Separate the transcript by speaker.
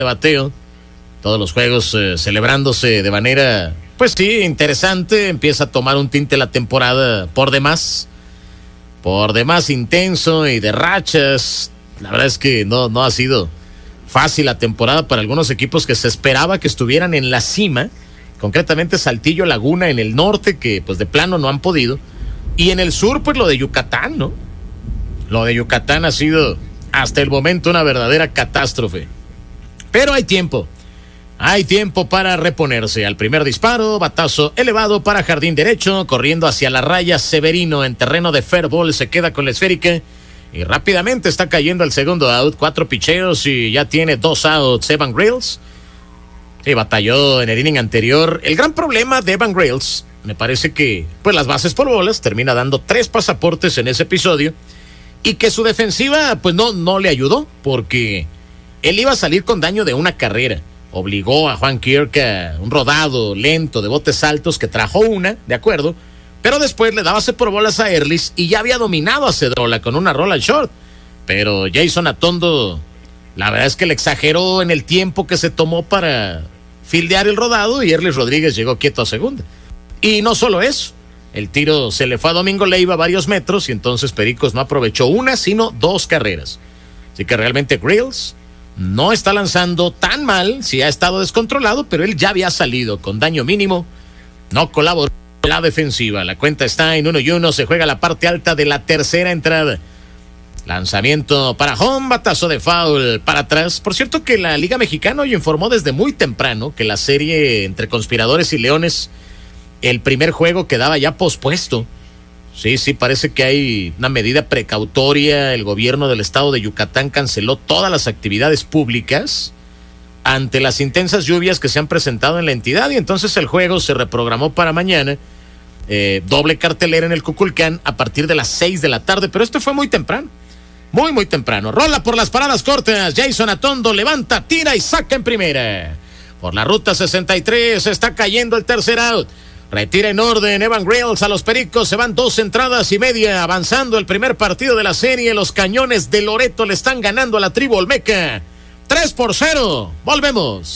Speaker 1: de bateo. Todos los juegos celebrándose de manera, pues sí, interesante. Empieza a tomar un tinte la temporada por demás intenso y de rachas. La verdad es que no ha sido fácil la temporada para algunos equipos que se esperaba que estuvieran en la cima, concretamente Saltillo, Laguna en el norte, que pues de plano no han podido, y en el sur pues lo de Yucatán, ¿no? Lo de Yucatán ha sido hasta el momento una verdadera catástrofe, pero hay tiempo para reponerse. Al primer disparo, batazo elevado para jardín derecho, corriendo hacia la raya Severino en terreno de fair ball, se queda con la esférica y rápidamente está cayendo al segundo out. 4 picheos y ya tiene 2 outs Evan Grills. Sí, batalló en el inning anterior. El gran problema de Evan Grills, me parece que pues las bases por bolas, termina dando 3 pasaportes en ese episodio, y que su defensiva pues no le ayudó, porque él iba a salir con daño de una carrera. Obligó a Juan Kirk a un rodado lento de botes altos que trajo una, de acuerdo, pero después le daba base por bolas a Erlis y ya había dominado a Cedrola con una rola al short. Pero Jason Atondo, la verdad es que le exageró en el tiempo que se tomó para fildear el rodado, y Erlis Rodríguez llegó quieto a segunda. Y no solo eso, el tiro se le fue a Domingo Leiva varios metros, y entonces Pericos no aprovechó una, sino 2 carreras. Así que realmente Grills no está lanzando tan mal, sí ha estado descontrolado, pero él ya había salido con daño mínimo, no colaboró la defensiva. La cuenta está en 1-1, se juega la parte alta de la tercera entrada. Lanzamiento para home, batazo de foul para atrás. Por cierto que la Liga Mexicana hoy informó desde muy temprano que la serie entre Conspiradores y Leones, el primer juego quedaba ya pospuesto. Sí, parece que hay una medida precautoria. El gobierno del estado de Yucatán canceló todas las actividades públicas ante las intensas lluvias que se han presentado en la entidad, y entonces el juego se reprogramó para mañana. Doble cartelera en el Cuculcán a partir de las 6 de la tarde, pero esto fue muy temprano. Muy temprano. Rola por las paradas cortas. Jason Atondo levanta, tira y saca en primera. Por la ruta 63 está cayendo el tercer out. Retira en orden Evan Grills a los Pericos. Se van 2 entradas y media, avanzando el primer partido de la serie. Los Cañones de Loreto le están ganando a la tribu Olmeca 3-0. Volvemos.